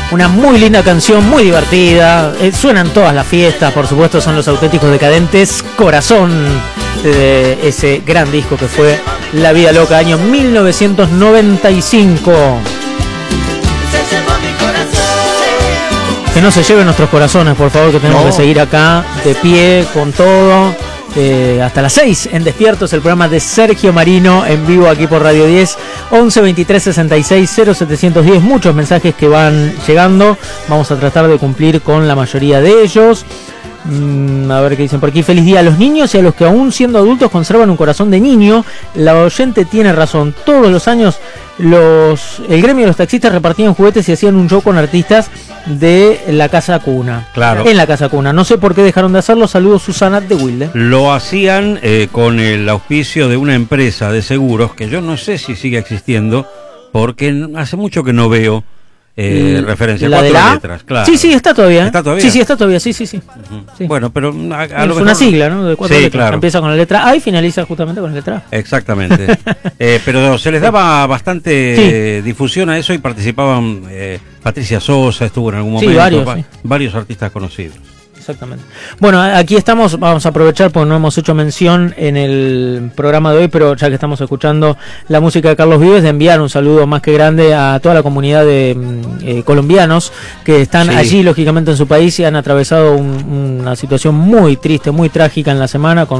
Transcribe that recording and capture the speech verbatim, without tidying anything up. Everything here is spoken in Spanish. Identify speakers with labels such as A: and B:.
A: Una muy linda canción, muy divertida. Eh, suenan todas las fiestas, por supuesto, son Los Auténticos Decadentes. Corazón, de ese gran disco que fue La Vida Loca, año mil novecientos noventa y cinco. Que no se lleven nuestros corazones, por favor, que tenemos no. que seguir acá de pie con todo. Eh, hasta las seis en Despiertos, el programa de Sergio Marino en vivo aquí por Radio diez, once veintitrés sesenta y seis cero setecientos diez. Muchos mensajes que van llegando, vamos a tratar de cumplir con la mayoría de ellos. Mm, a ver qué dicen por aquí. Feliz día a los niños y a los que aún siendo adultos conservan un corazón de niño. La oyente tiene razón, todos los años los el gremio de los taxistas repartían juguetes y hacían un show con artistas de la Casa Cuna.
B: Claro.
A: En la Casa Cuna. No sé por qué dejaron de hacerlo. Saludos, Susana de Wilde.
B: Lo hacían eh, con el auspicio de una empresa de seguros que yo no sé si sigue existiendo porque hace mucho que no veo eh, referencia.
A: ¿La
B: Cuatro
A: de la?
B: letras, claro.
A: Sí, sí, está todavía. ¿eh?
B: ¿Está todavía?
A: Sí, sí, está todavía. Sí, sí, sí.
B: Uh-huh.
A: sí.
B: Bueno, pero a, a
A: es
B: lo
A: una
B: mejor...
A: sigla, ¿no? De cuatro
B: sí,
A: letras.
B: claro.
A: Empieza con la letra A y finaliza justamente con la letra A.
B: Exactamente. eh, pero se les daba bastante sí. eh, difusión a eso y participaban. Eh, Patricia Sosa estuvo en algún momento.
A: Sí, varios,
B: va,
A: sí.
B: varios artistas conocidos.
A: Exactamente. Bueno, aquí estamos, vamos a aprovechar porque no hemos hecho mención en el programa de hoy, pero ya que estamos escuchando la música de Carlos Vives, de enviar un saludo más que grande a toda la comunidad de eh, colombianos que están sí. allí, lógicamente, en su país y han atravesado un, una situación muy triste, muy trágica en la semana con